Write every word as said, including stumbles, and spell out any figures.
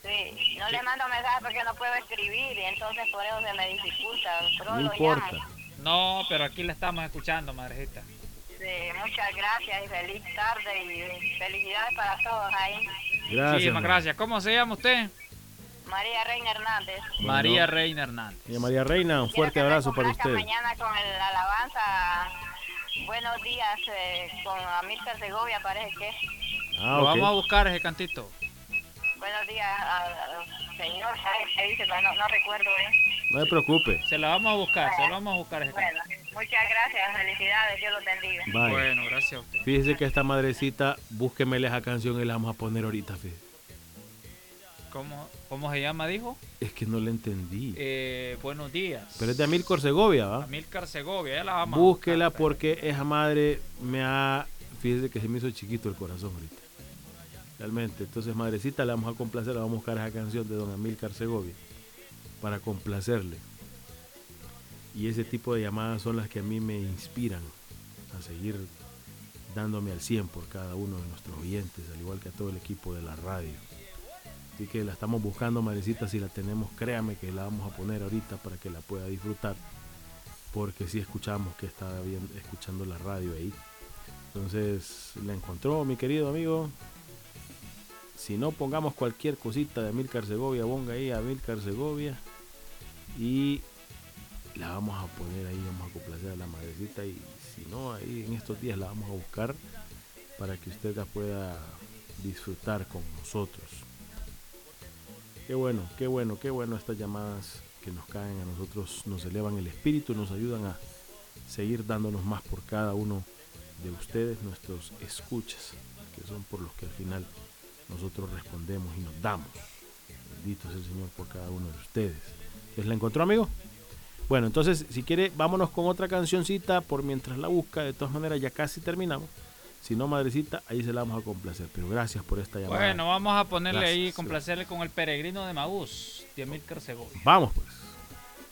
Sí, no le mando mensaje porque no puedo escribir y entonces por eso se me dificulta, pero No lo importa. llamo. No, pero aquí la estamos escuchando, madrecita. Sí, muchas gracias y feliz tarde y felicidades para todos ahí. Gracias. Muchísimas ma. gracias. ¿Cómo se llama usted? María Reina Hernández. Bueno, María Reina Hernández. doña María Reina, un Quiero fuerte que me abrazo para complazca usted. mañana con el alabanza. Buenos días eh, con Amílcar Segovia, parece que. Ah, Lo ok. vamos a buscar ese cantito. Buenos días al señor, ¿sabes qué dice? No, no recuerdo bien. No se preocupe. Se la vamos a buscar, se la vamos a buscar ese Bueno, cantito. muchas gracias, felicidades, Dios los bendiga. Vaya. Bueno, gracias a usted. Fíjese que esta madrecita, búsquemele esa canción y la vamos a poner ahorita, fíjese. ¿Cómo, cómo se llama, dijo? Es que no le entendí. Eh, buenos días. Pero es de Amílcar Segovia, ¿va? Amílcar Segovia, ya la vamos a Búsquela buscar, porque esa madre me ha... Fíjese que se me hizo chiquito el corazón ahorita. Realmente. Entonces, madrecita, la vamos a complacer. La vamos a buscar esa canción de don Amílcar Segovia para complacerle. Y ese tipo de llamadas son las que a mí me inspiran a seguir dándome al cien por cada uno de nuestros oyentes, al igual que a todo el equipo de la radio. Así que la estamos buscando, madrecita, si la tenemos, créame que la vamos a poner ahorita para que la pueda disfrutar, porque sí escuchamos que está bien, escuchando la radio ahí. Entonces, la encontró, mi querido amigo. Si no, pongamos cualquier cosita de Amílcar Segovia, ponga ahí a Amílcar Segovia y la vamos a poner ahí, vamos a complacer a la madrecita, y si no, ahí en estos días la vamos a buscar para que usted la pueda disfrutar con nosotros. Qué bueno, qué bueno, qué bueno estas llamadas que nos caen a nosotros, nos elevan el espíritu, nos ayudan a seguir dándonos más por cada uno de ustedes, nuestros escuchas, que son por los que al final nosotros respondemos y nos damos. Bendito sea el Señor por cada uno de ustedes. ¿Les la encontró, amigo? Bueno, entonces, si quiere, vámonos con otra cancioncita por mientras la busca. De todas maneras, ya casi terminamos. Si no, madrecita, ahí se la vamos a complacer. Pero gracias por esta llamada. Bueno, vamos a ponerle Gracias. ahí, complacerle con el Peregrino de Maús, de Amílcar Segovia. Vamos, pues.